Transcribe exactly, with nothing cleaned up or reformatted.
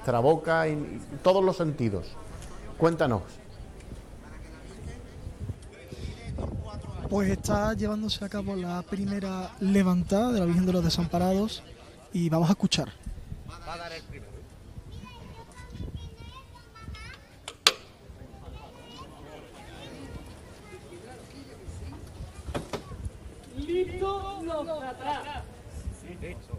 nuestra boca, y, y todos los sentidos. Cuéntanos. Pues está llevándose a cabo la primera levantada de la Virgen de los Desamparados y vamos a escuchar. Va a dar el primero. Listo, los atrás. Listo.